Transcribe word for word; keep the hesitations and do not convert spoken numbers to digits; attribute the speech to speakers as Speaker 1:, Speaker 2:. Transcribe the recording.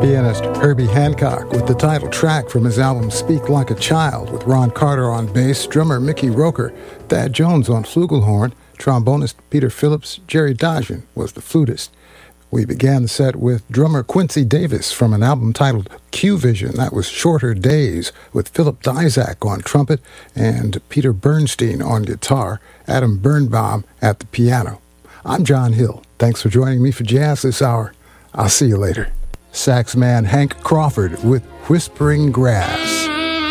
Speaker 1: Pianist Herbie Hancock with the title track from his album Speak Like a Child, with Ron Carter on bass, drummer Mickey Roker, Thad Jones on flugelhorn, trombonist Peter Phillips, Jerry Dajian was the flutist. We began the set with drummer Quincy Davis from an album titled Q Vision. That was Shorter Days, with Philip Dizak on trumpet and Peter Bernstein on guitar, Adam Birnbaum at the piano. I'm John Hill. Thanks for joining me for Jazz this hour. I'll see you later. Sax man Hank Crawford with Whispering Grass.